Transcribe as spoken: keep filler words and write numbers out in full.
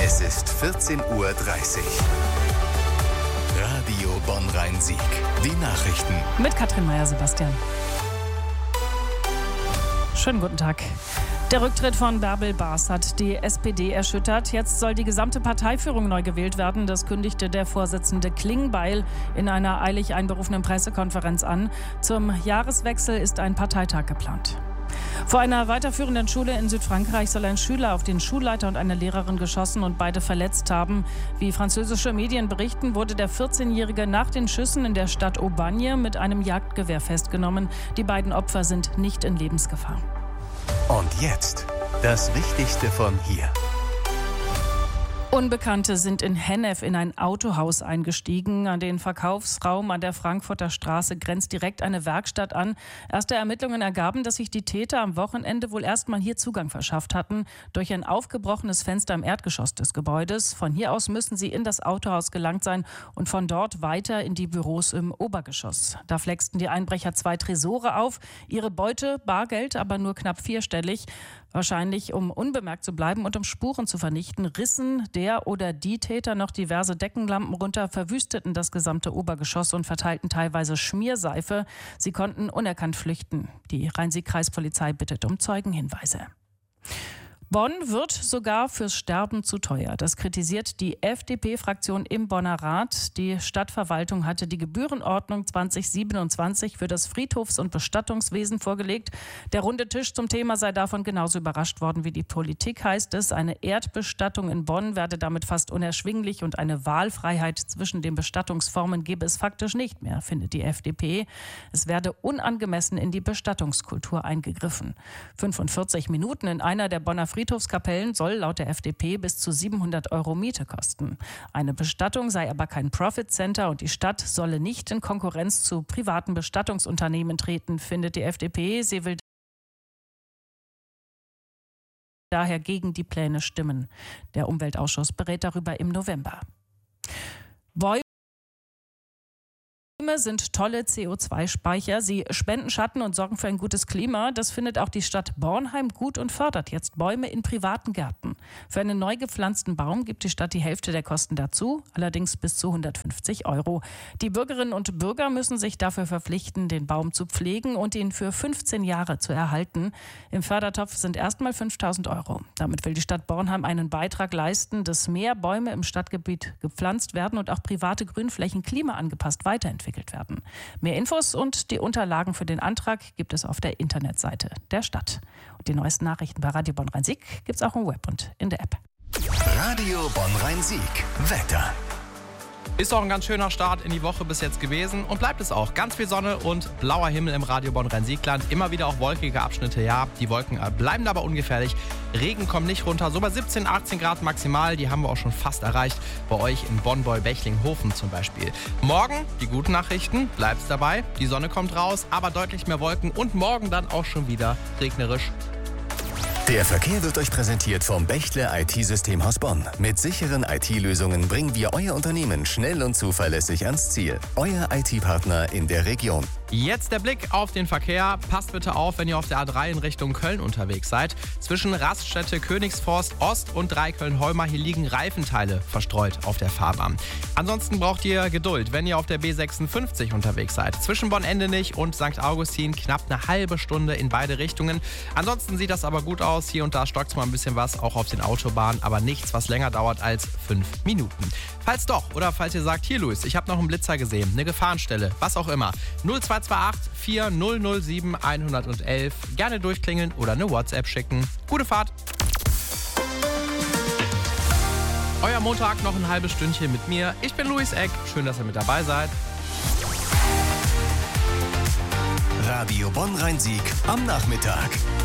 Es ist vierzehn Uhr dreißig. Radio Bonn-Rhein-Sieg. Die Nachrichten. Mit Katrin Meyer-Sebastian. Schönen guten Tag. Der Rücktritt von Bärbel Baas hat die S P D erschüttert. Jetzt soll die gesamte Parteiführung neu gewählt werden. Das kündigte der Vorsitzende Klingbeil in einer eilig einberufenen Pressekonferenz an. Zum Jahreswechsel ist ein Parteitag geplant. Vor einer weiterführenden Schule in Südfrankreich soll ein Schüler auf den Schulleiter und eine Lehrerin geschossen und beide verletzt haben. Wie französische Medien berichten, wurde der vierzehnjährige nach den Schüssen in der Stadt Aubagne mit einem Jagdgewehr festgenommen. Die beiden Opfer sind nicht in Lebensgefahr. Und jetzt das Wichtigste von hier. Unbekannte sind in Hennef in ein Autohaus eingestiegen. An den Verkaufsraum an der Frankfurter Straße grenzt direkt eine Werkstatt an. Erste Ermittlungen ergaben, dass sich die Täter am Wochenende wohl erstmal hier Zugang verschafft hatten. Durch ein aufgebrochenes Fenster im Erdgeschoss des Gebäudes. Von hier aus müssen sie in das Autohaus gelangt sein und von dort weiter in die Büros im Obergeschoss. Da flexten die Einbrecher zwei Tresore auf. Ihre Beute, Bargeld, aber nur knapp vierstellig. Wahrscheinlich, um unbemerkt zu bleiben und um Spuren zu vernichten, rissen der oder die Täter noch diverse Deckenlampen runter, verwüsteten das gesamte Obergeschoss und verteilten teilweise Schmierseife. Sie konnten unerkannt flüchten. Die Rhein-Sieg-Kreispolizei bittet um Zeugenhinweise. Bonn wird sogar fürs Sterben zu teuer. Das kritisiert die F D P-Fraktion im Bonner Rat. Die Stadtverwaltung hatte die Gebührenordnung zwanzig siebenundzwanzig für das Friedhofs- und Bestattungswesen vorgelegt. Der runde Tisch zum Thema sei davon genauso überrascht worden wie die Politik, heißt es. Eine Erdbestattung in Bonn werde damit fast unerschwinglich und eine Wahlfreiheit zwischen den Bestattungsformen gebe es faktisch nicht mehr, findet die F D P. Es werde unangemessen in die Bestattungskultur eingegriffen. fünfundvierzig Minuten in einer der Bonner Friedhofskapellen soll laut der F D P bis zu siebenhundert Euro Miete kosten. Eine Bestattung sei aber kein Profit-Center und die Stadt solle nicht in Konkurrenz zu privaten Bestattungsunternehmen treten, findet die F D P. Sie will daher gegen die Pläne stimmen. Der Umweltausschuss berät darüber im November. Bäume sind tolle C O zwei Speicher. Sie spenden Schatten und sorgen für ein gutes Klima. Das findet auch die Stadt Bornheim gut und fördert jetzt Bäume in privaten Gärten. Für einen neu gepflanzten Baum gibt die Stadt die Hälfte der Kosten dazu, allerdings bis zu hundertfünfzig Euro. Die Bürgerinnen und Bürger müssen sich dafür verpflichten, den Baum zu pflegen und ihn für fünfzehn Jahre zu erhalten. Im Fördertopf sind erstmal fünftausend Euro. Damit will die Stadt Bornheim einen Beitrag leisten, dass mehr Bäume im Stadtgebiet gepflanzt werden und auch private Grünflächen klimaangepasst weiterentwickelt werden. Mehr Infos und die Unterlagen für den Antrag gibt es auf der Internetseite der Stadt. Und die neuesten Nachrichten bei Radio Bonn-Rhein-Sieg gibt es auch im Web und in der App. Radio Bonn-Rhein-Sieg. Wetter. Ist auch ein ganz schöner Start in die Woche bis jetzt gewesen und bleibt es auch. Ganz viel Sonne und blauer Himmel im Radio Bonn-Rhein-Sieg-Land. Immer wieder auch wolkige Abschnitte, ja. Die Wolken bleiben aber ungefährlich. Regen kommt nicht runter. So bei siebzehn, achtzehn Grad maximal. Die haben wir auch schon fast erreicht. Bei euch in Bonn-Beul-Bechling-Hofen zum Beispiel. Morgen, die guten Nachrichten, bleibt's dabei. Die Sonne kommt raus, aber deutlich mehr Wolken. Und morgen dann auch schon wieder regnerisch. Der Verkehr wird euch präsentiert vom Bechtle I T-Systemhaus Bonn. Mit sicheren I T-Lösungen bringen wir euer Unternehmen schnell und zuverlässig ans Ziel. Euer I T-Partner in der Region. Jetzt der Blick auf den Verkehr. Passt bitte auf, wenn ihr auf der A drei in Richtung Köln unterwegs seid. Zwischen Raststätte Königsforst Ost und Dreiköln-Holmer, hier liegen Reifenteile verstreut auf der Fahrbahn. Ansonsten braucht ihr Geduld, wenn ihr auf der B sechsundfünfzig unterwegs seid. Zwischen Bonn-Endenich und Sankt Augustin knapp eine halbe Stunde in beide Richtungen. Ansonsten sieht das aber gut aus. Hier und da stockt mal ein bisschen was, auch auf den Autobahnen, aber nichts, was länger dauert als fünf Minuten. Falls doch, oder falls ihr sagt, hier Luis, ich habe noch einen Blitzer gesehen, eine Gefahrenstelle, was auch immer, null zwei zwei acht vier null null sieben eins eins eins, gerne durchklingeln oder eine WhatsApp schicken. Gute Fahrt! Euer Montag noch ein halbes Stündchen mit mir. Ich bin Luis Eck, schön, dass ihr mit dabei seid. Radio Bonn-Rhein-Sieg am Nachmittag.